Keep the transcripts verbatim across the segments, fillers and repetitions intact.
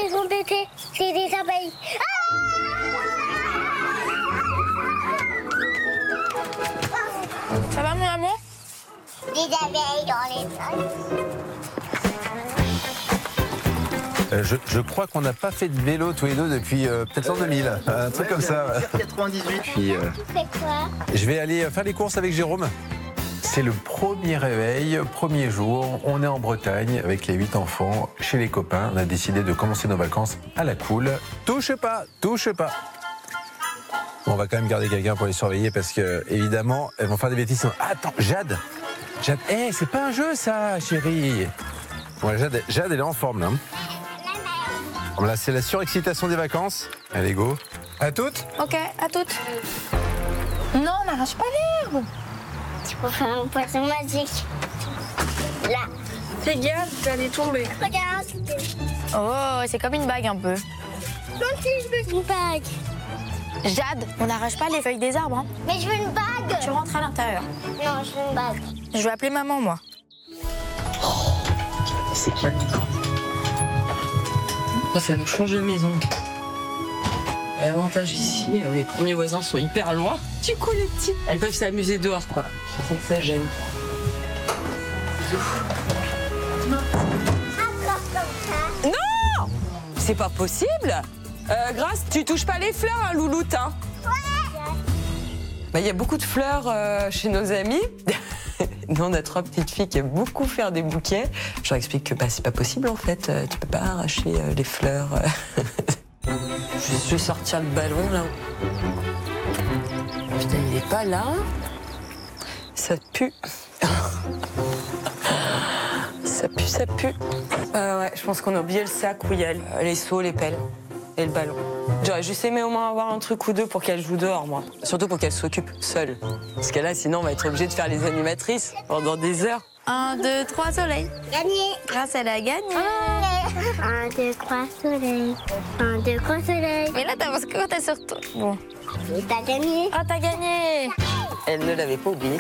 ils ont pété. C'est des abeilles. Ça va, mon amour? Des abeilles dans les feuilles. Euh, je, je crois qu'on n'a pas fait de vélo tous les deux depuis euh, peut-être l'an deux mille, un truc comme ça. quatre-vingt-dix-huit. Puis, euh, Tu fais quoi? je vais aller faire les courses avec Jérôme. C'est le premier réveil, premier jour. On est en Bretagne avec les huit enfants chez les copains. On a décidé de commencer nos vacances à la cool. Touche pas, touche pas. Bon, on va quand même garder quelqu'un pour les surveiller parce que, évidemment, elles vont faire des bêtises. Ah, attends, Jade Jade, hé, hey, c'est pas un jeu ça, chérie. Bon, Jade, Jade, elle est en forme là. Bon, là, c'est la surexcitation des vacances. Allez, go. À toutes. Ok, à toutes. Non, n'arrache pas l'herbe. Tu peux faire un poisson magique. Là. Fais gaffe, tu vas aller tomber. Regarde. Oh, c'est comme une bague un peu. Moi aussi, je veux une bague. Jade, on n'arrache pas les feuilles des arbres. Hein. Mais je veux une bague. Tu rentres à l'intérieur. Non, je veux une bague. Je vais appeler maman, moi. C'est bien. Ça, ça nous change de maison. L'avantage ici, les premiers voisins sont hyper loin. Du coup, les petits, elles peuvent s'amuser dehors, quoi. Je sais que ça gêne. Non! C'est pas possible. Euh, Grâce, tu touches pas les fleurs, hein, louloute, hein? Bah, y a beaucoup de fleurs euh, chez nos amis. Nous, on a trois petites filles qui aiment beaucoup faire des bouquets. Je leur explique que bah, c'est pas possible, en fait. Euh, tu peux pas arracher euh, les fleurs. Je vais sortir le ballon, là. Putain, il est pas là. Ça pue. Ça pue, ça pue. Euh, ouais, je pense qu'on a oublié le sac où il y a les seaux, les pelles et le ballon. J'aurais juste aimé au moins avoir un truc ou deux pour qu'elle joue dehors, moi. Surtout pour qu'elle s'occupe seule. Parce que là, sinon, on va être obligé de faire les animatrices pendant des heures. Un, deux, trois, soleil. Gagné. Grâce, elle a gagné. Un, deux, trois, soleil. Un, deux, trois, soleil. Mais là, t'avances quand t'es sur toi. Bon. Et t'as gagné. Ah, t'as gagné. Elle ne l'avait pas oublié.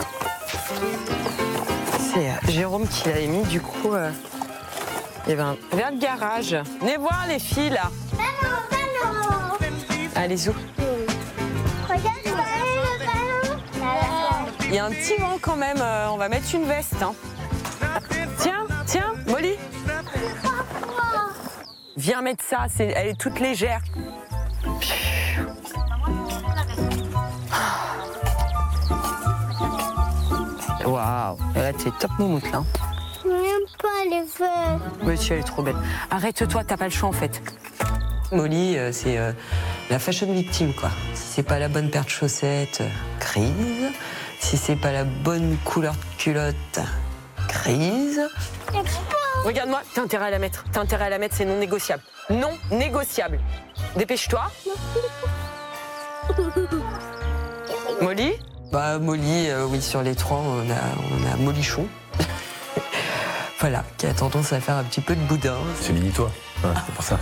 C'est euh, Jérôme qui l'avait mis, du coup, euh, il y avait un... vers le garage. Venez voir les filles, là. Ballon, ballon. Allez, où? Regarde le ballon. Là, Il y a un petit vent quand même, euh, on va mettre une veste. Hein. Tiens, tiens, Molly. Viens mettre ça, c'est... elle est toute légère. Waouh, là t'es top moumoute là. Je n'aime pas les feuilles. Oui, tu elle est trop belle. Arrête-toi, t'as pas le choix en fait. Molly, euh, c'est euh, la fashion victime quoi. Si c'est pas la bonne paire de chaussettes, euh, crise. Si c'est pas la bonne couleur de culotte, crise. Regarde-moi, t'as intérêt à la mettre. T'as intérêt à la mettre, c'est non négociable. Non négociable. Dépêche-toi. Molly? Bah Molly, euh, oui, sur les trois, on a, on a Molichon. Voilà, qui a tendance à faire un petit peu de boudin. C'est mini toi, ouais, c'est pour ça.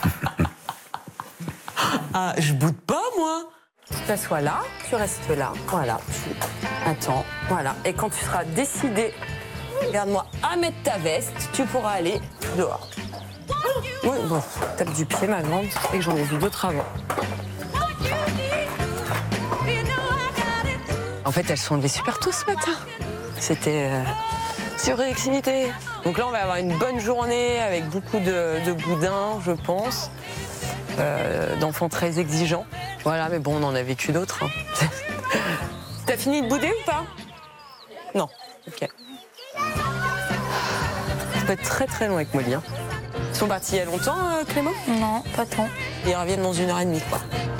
Ah, je boude pas, moi. Tu t'assois là, tu restes là, voilà. Tu attends, voilà. Et quand tu seras décidé, regarde-moi, à mettre ta veste, tu pourras aller dehors. Oui, bon, tape du pied, ma grande, et que j'en ai vu d'autres avant. En fait, elles sont levées super tôt ce matin. C'était euh, surexcité. Donc là, on va avoir une bonne journée avec beaucoup de, de boudin, je pense. Euh, d'enfants très exigeants. Voilà, mais bon, on en a vécu d'autres. Hein. T'as fini de bouder ou pas? Non. Ok. Ça peut être très très long avec Molly. Hein. Ils sont partis il y a longtemps, euh, Clément? Non, pas tant. Ils reviennent dans une heure et demie, quoi.